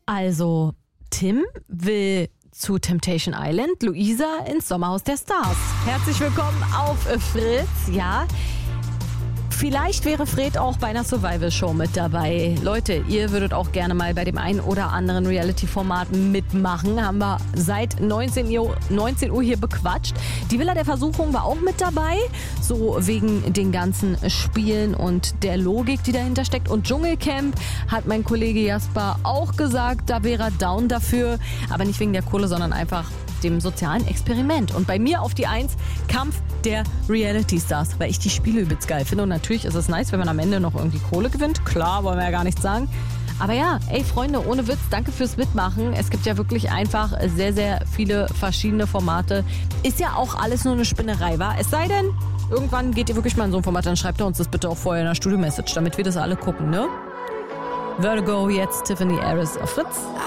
Also, Tim will zu Temptation Island, Luisa ins Sommerhaus der Stars. Herzlich willkommen auf Fritz, ja. Vielleicht wäre Fred auch bei einer Survival-Show mit dabei. Leute, ihr würdet auch gerne mal bei dem einen oder anderen Reality-Format mitmachen. Haben wir seit 19 Uhr hier bequatscht. Die Villa der Versuchung war auch mit dabei. So wegen den ganzen Spielen und der Logik, die dahinter steckt. Und Dschungelcamp hat mein Kollege Jasper auch gesagt, da wäre er down dafür. Aber nicht wegen der Kohle, sondern einfach dem sozialen Experiment. Und bei mir auf die 1, Kampf der Reality-Stars, weil ich die Spiele übelst geil finde. Und natürlich ist es nice, wenn man am Ende noch irgendwie Kohle gewinnt. Klar, wollen wir ja gar nichts sagen. Aber ja, ey Freunde, ohne Witz, danke fürs Mitmachen. Es gibt ja wirklich einfach sehr, sehr viele verschiedene Formate. Ist ja auch alles nur eine Spinnerei, wa? Es sei denn, irgendwann geht ihr wirklich mal in so ein Format, dann schreibt ihr uns das bitte auch vorher in der Studio-Message, damit wir das alle gucken, ne? Vertigo, jetzt Tiffany Harris auf Fritz.